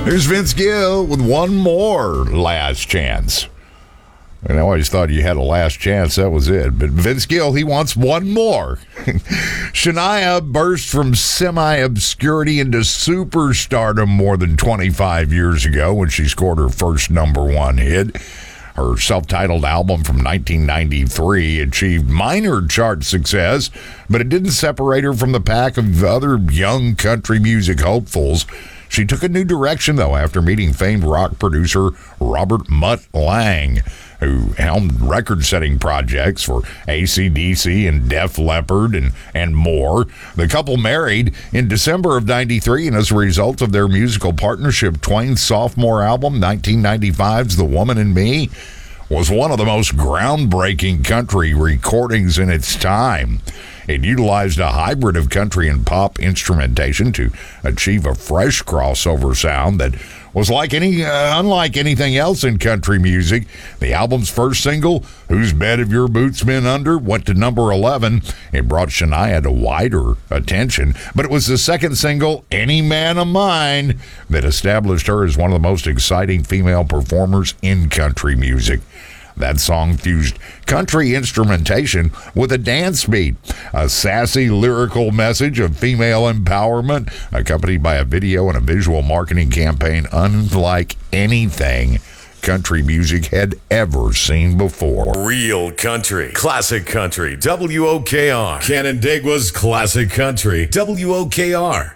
Here's Vince Gill with one more last chance. And I always thought you had a last chance. That was it. But Vince Gill, he wants one more. Shania burst from semi-obscurity into superstardom more than 25 years ago when she scored her first number one hit. Her self-titled album from 1993 achieved minor chart success, but it didn't separate her from the pack of other young country music hopefuls. She took a new direction, though, after meeting famed rock producer Robert Mutt Lang, who helmed record-setting projects for AC/DC and Def Leppard and more. The couple married in December of 93, and as a result of their musical partnership, Twain's sophomore album, 1995's The Woman in Me, was one of the most groundbreaking country recordings in its time. It utilized a hybrid of country and pop instrumentation to achieve a fresh crossover sound that was unlike anything else in country music. The album's first single, Whose Bed Have Your Boots Been Under, went to number 11. It brought Shania to wider attention, but it was the second single, Any Man of Mine, that established her as one of the most exciting female performers in country music. That song fused country instrumentation with a dance beat, a sassy lyrical message of female empowerment, accompanied by a video and a visual marketing campaign unlike anything country music had ever seen before. Real country, classic country, WOKR. Canandaigua's classic country, WOKR.